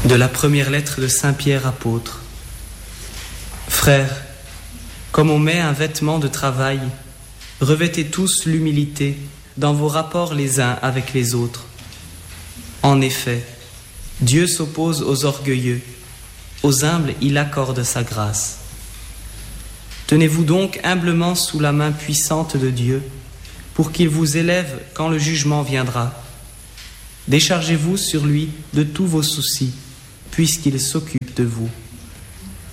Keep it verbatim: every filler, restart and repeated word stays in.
De la première lettre de Saint Pierre apôtre. Frères, comme on met un vêtement de travail, revêtez tous l'humilité dans vos rapports les uns avec les autres. En effet, Dieu s'oppose aux orgueilleux, aux humbles il accorde sa grâce. Tenez-vous donc humblement sous la main puissante de Dieu, pour qu'il vous élève quand le jugement viendra. Déchargez-vous sur lui de tous vos soucis, puisqu'il s'occupe de vous.